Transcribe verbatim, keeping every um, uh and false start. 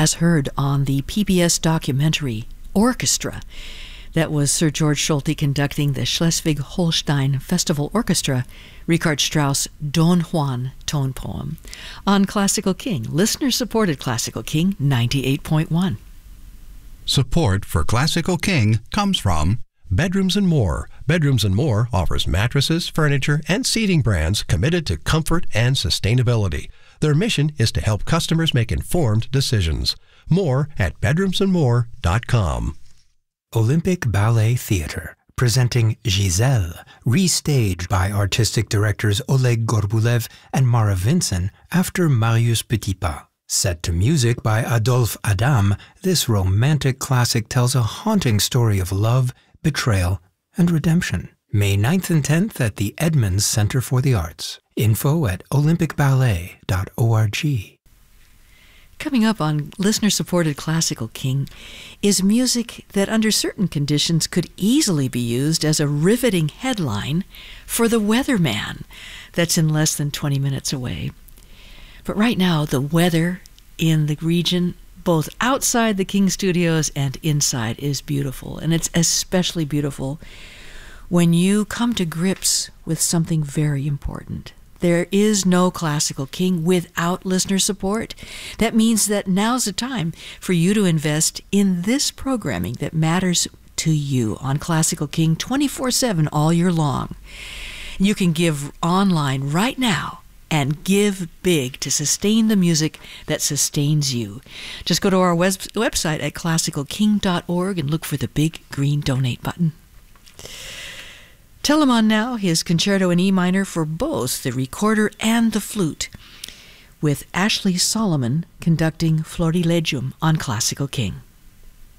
as heard on the P B S documentary Orchestra. That was Sir George Solti conducting the Schleswig-Holstein Festival Orchestra, Richard Strauss' Don Juan tone poem, on Classical King, listener-supported Classical King ninety-eight point one. Support for Classical King comes from Bedrooms and More. Bedrooms and More offers mattresses, furniture, and seating brands committed to comfort and sustainability. Their mission is to help customers make informed decisions. More at bedrooms and more dot com. Olympic Ballet Theatre, presenting Giselle, restaged by artistic directors Oleg Gorbulev and Mara Vinson after Marius Petipa. Set to music by Adolphe Adam, this romantic classic tells a haunting story of love, betrayal, and redemption. May ninth and tenth at the Edmonds Center for the Arts. Info at olympic ballet dot org. Coming up on listener-supported Classical King is music that under certain conditions could easily be used as a riveting headline for The Weatherman that's in less than twenty minutes away. But right now, the weather in the region, both outside the King Studios and inside, is beautiful. And it's especially beautiful when you come to grips with something very important. There is no Classical King without listener support. That means that now's the time for you to invest in this programming that matters to you on Classical King twenty-four seven all year long. You can give online right now and give big to sustain the music that sustains you. Just go to our web- website at classical king dot org and look for the big green donate button. Telemann now, his concerto in E minor for both the recorder and the flute, with Ashley Solomon conducting Florilegium on Classical King.